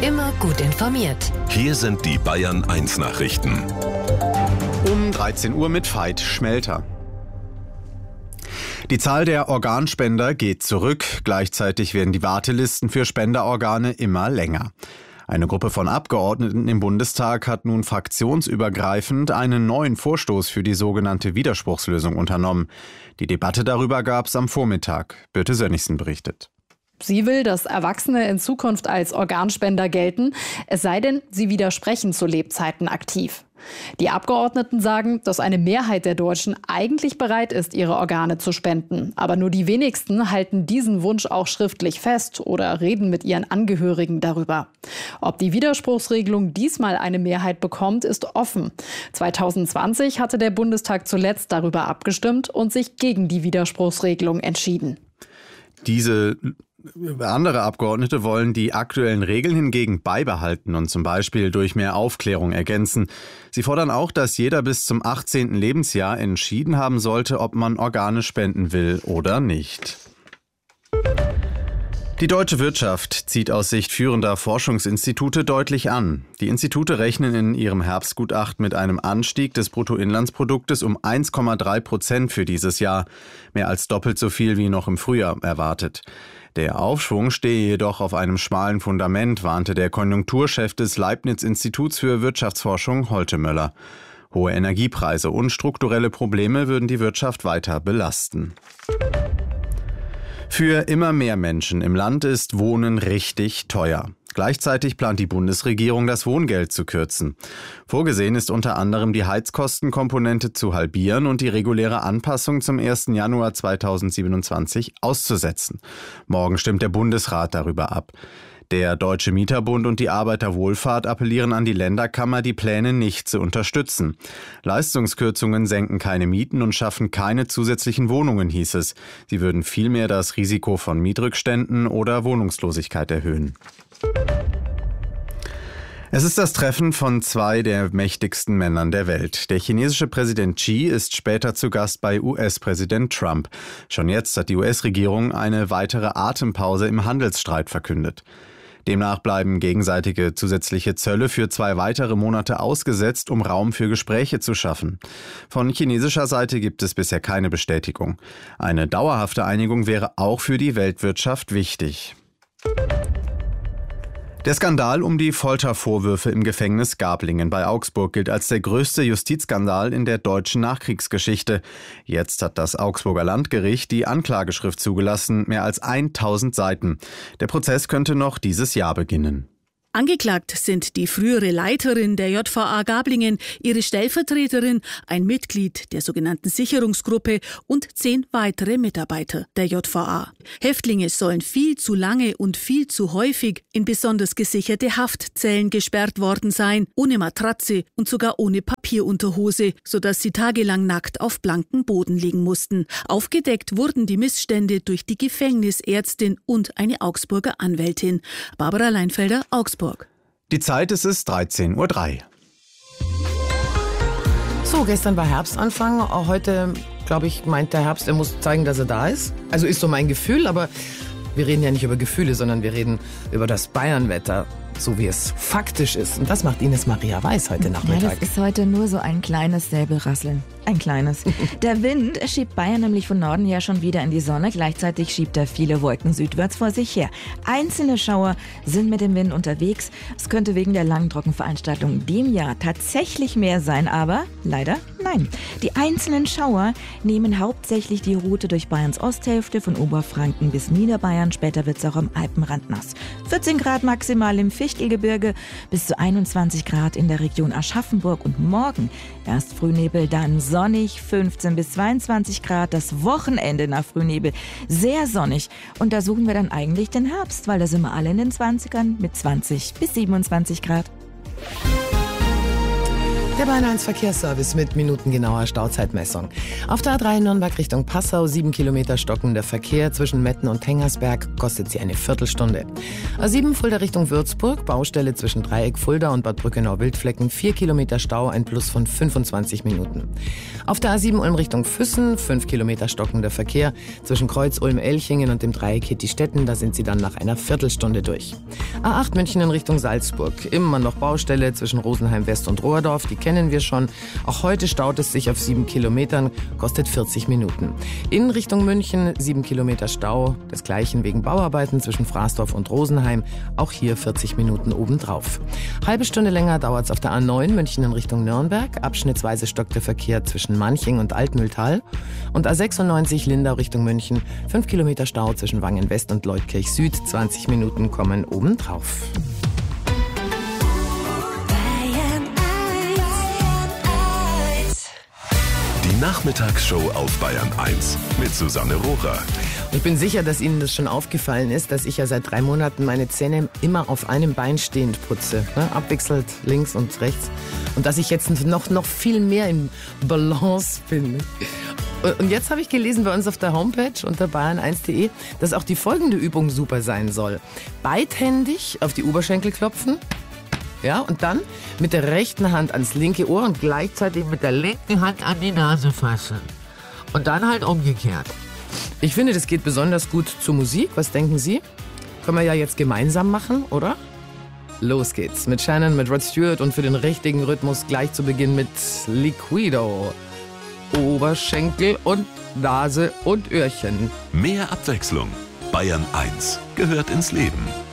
Immer gut informiert. Hier sind die Bayern 1 Nachrichten. Um 13 Uhr mit Veit Schmelter. Die Zahl der Organspender geht zurück. Gleichzeitig werden die Wartelisten für Spenderorgane immer länger. Eine Gruppe von Abgeordneten im Bundestag hat nun fraktionsübergreifend einen neuen Vorstoß für die sogenannte Widerspruchslösung unternommen. Die Debatte darüber gab es am Vormittag. Birte Sönnigsen berichtet. Sie will, dass Erwachsene in Zukunft als Organspender gelten, es sei denn, sie widersprechen zu Lebzeiten aktiv. Die Abgeordneten sagen, dass eine Mehrheit der Deutschen eigentlich bereit ist, ihre Organe zu spenden. Aber nur die wenigsten halten diesen Wunsch auch schriftlich fest oder reden mit ihren Angehörigen darüber. Ob die Widerspruchsregelung diesmal eine Mehrheit bekommt, ist offen. 2020 hatte der Bundestag zuletzt darüber abgestimmt und sich gegen die Widerspruchsregelung entschieden. Andere Abgeordnete wollen die aktuellen Regeln hingegen beibehalten und zum Beispiel durch mehr Aufklärung ergänzen. Sie fordern auch, dass jeder bis zum 18. Lebensjahr entschieden haben sollte, ob man Organe spenden will oder nicht. Die deutsche Wirtschaft zieht aus Sicht führender Forschungsinstitute deutlich an. Die Institute rechnen in ihrem Herbstgutachten mit einem Anstieg des Bruttoinlandsproduktes um 1,3% für dieses Jahr. Mehr als doppelt so viel wie noch im Frühjahr erwartet. Der Aufschwung stehe jedoch auf einem schmalen Fundament, warnte der Konjunkturchef des Leibniz-Instituts für Wirtschaftsforschung Holte Möller. Hohe Energiepreise und strukturelle Probleme würden die Wirtschaft weiter belasten. Für immer mehr Menschen im Land ist Wohnen richtig teuer. Gleichzeitig plant die Bundesregierung, das Wohngeld zu kürzen. Vorgesehen ist unter anderem die Heizkostenkomponente zu halbieren und die reguläre Anpassung zum 1. Januar 2027 auszusetzen. Morgen stimmt der Bundesrat darüber ab. Der Deutsche Mieterbund und die Arbeiterwohlfahrt appellieren an die Länderkammer, die Pläne nicht zu unterstützen. Leistungskürzungen senken keine Mieten und schaffen keine zusätzlichen Wohnungen, hieß es. Sie würden vielmehr das Risiko von Mietrückständen oder Wohnungslosigkeit erhöhen. Es ist das Treffen von zwei der mächtigsten Männern der Welt. Der chinesische Präsident Xi ist später zu Gast bei US-Präsident Trump. Schon jetzt hat die US-Regierung eine weitere Atempause im Handelsstreit verkündet. Demnach bleiben gegenseitige zusätzliche Zölle für 2 weitere Monate ausgesetzt, um Raum für Gespräche zu schaffen. Von chinesischer Seite gibt es bisher keine Bestätigung. Eine dauerhafte Einigung wäre auch für die Weltwirtschaft wichtig. Der Skandal um die Foltervorwürfe im Gefängnis Gablingen bei Augsburg gilt als der größte Justizskandal in der deutschen Nachkriegsgeschichte. Jetzt hat das Augsburger Landgericht die Anklageschrift zugelassen, mehr als 1000 Seiten. Der Prozess könnte noch dieses Jahr beginnen. Angeklagt sind die frühere Leiterin der JVA Gablingen, ihre Stellvertreterin, ein Mitglied der sogenannten Sicherungsgruppe und 10 weitere Mitarbeiter der JVA. Häftlinge sollen viel zu lange und viel zu häufig in besonders gesicherte Haftzellen gesperrt worden sein, ohne Matratze und sogar ohne Papierunterhose, sodass sie tagelang nackt auf blankem Boden liegen mussten. Aufgedeckt wurden die Missstände durch die Gefängnisärztin und eine Augsburger Anwältin. Barbara Leinfelder, Augsburg. Die Zeit ist 13:03 Uhr. So, gestern war Herbstanfang. Auch heute, glaube ich, meint der Herbst, er muss zeigen, dass er da ist. Also ist so mein Gefühl, aber wir reden ja nicht über Gefühle, sondern wir reden über das Bayernwetter, so wie es faktisch ist. Und das macht Ines Maria Weiß heute Nachmittag. Ja, das ist heute nur so ein kleines Säbelrasseln. Ein kleines. Der Wind schiebt Bayern nämlich von Norden her schon wieder in die Sonne. Gleichzeitig schiebt er viele Wolken südwärts vor sich her. Einzelne Schauer sind mit dem Wind unterwegs. Es könnte wegen der langen Trockenveranstaltung in dem Jahr tatsächlich mehr sein, aber leider nein. Die einzelnen Schauer nehmen hauptsächlich die Route durch Bayerns Osthälfte von Oberfranken bis Niederbayern. Später wird es auch am Alpenrand nass. 14 Grad maximal im Fichtelgebirge, bis zu 21 Grad in der Region Aschaffenburg und morgen erst Frühnebel, dann sonnig, 15 bis 22 Grad, das Wochenende nach Frühnebel sehr sonnig und da suchen wir dann eigentlich den Herbst, weil da sind wir alle in den 20ern mit 20 bis 27 Grad. Der Bayern 1 Verkehrsservice mit minutengenauer Stauzeitmessung. Auf der A3 Nürnberg Richtung Passau 7 Kilometer stockender Verkehr zwischen Metten und Hengersberg, kostet sie eine Viertelstunde. A7 Fulda Richtung Würzburg, Baustelle zwischen Dreieck Fulda und Bad Brückenau-Wildflecken, 4 Kilometer Stau, ein Plus von 25 Minuten. Auf der A7 Ulm Richtung Füssen, 5 Kilometer stockender Verkehr zwischen Kreuz Ulm-Elchingen und dem Dreieck Hittistetten, da sind sie dann nach einer Viertelstunde durch. A8 München in Richtung Salzburg, immer noch Baustelle zwischen Rosenheim West und Rohrdorf, die kennen wir schon. Auch heute staut es sich auf 7 Kilometern, kostet 40 Minuten. In Richtung München 7 Kilometer Stau, desgleichen wegen Bauarbeiten zwischen Fraßdorf und Rosenheim, auch hier 40 Minuten obendrauf. Halbe Stunde länger dauert es auf der A9 München in Richtung Nürnberg, abschnittsweise stockt der Verkehr zwischen Manching und Altmühltal. Und A96 Lindau Richtung München, 5 Kilometer Stau zwischen Wangen West und Leutkirch Süd, 20 Minuten kommen obendrauf. Die Nachmittagsshow auf Bayern 1 mit Susanne Rohrer. Ich bin sicher, dass Ihnen das schon aufgefallen ist, dass ich ja seit 3 Monaten meine Zähne immer auf einem Bein stehend putze. Ne? Abwechselnd links und rechts. Und dass ich jetzt noch viel mehr in Balance bin. Und jetzt habe ich gelesen bei uns auf der Homepage unter bayern1.de, dass auch die folgende Übung super sein soll. Beidhändig auf die Oberschenkel klopfen. Ja, und dann mit der rechten Hand ans linke Ohr und gleichzeitig mit der linken Hand an die Nase fassen. Und dann halt umgekehrt. Ich finde, das geht besonders gut zur Musik. Was denken Sie? Können wir ja jetzt gemeinsam machen, oder? Los geht's. Mit Shannon, mit Rod Stewart und für den richtigen Rhythmus gleich zu Beginn mit Liquido. Oberschenkel und Nase und Öhrchen. Mehr Abwechslung. Bayern 1 gehört ins Leben.